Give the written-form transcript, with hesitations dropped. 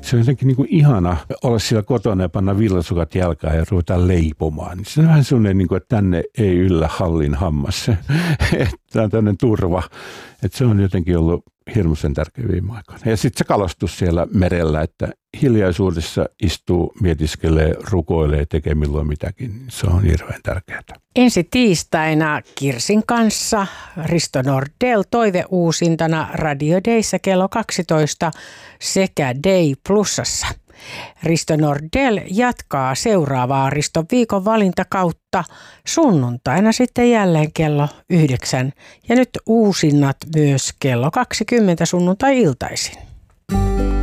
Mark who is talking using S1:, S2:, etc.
S1: Se on jotenkin niin kuin ihana olla siellä kotona ja panna villasukat jalkaan ja ruveta leipomaan. Se on vähän sellainen, niin kuin, että tänne ei yllä hallin hammas. Tämä on tämmöinen turva. Että se on jotenkin ollut hirmuisen tärkeä viime aikoina. Ja sitten se kalastus siellä merellä, että hiljaisuudessa istuu, mietiskelee, rukoilee, tekee milloin mitäkin. Se on hirveän tärkeää.
S2: Ensi tiistaina Kirsin kanssa Risto Nordell toiveuusintana Radio Dayssä kello 12 sekä Day Plusassa. Risto Nordell jatkaa seuraavaa Riston viikon valintakautta sunnuntaina sitten jälleen kello 9 ja nyt uusinnat myös kello 20 sunnuntai-iltaisin.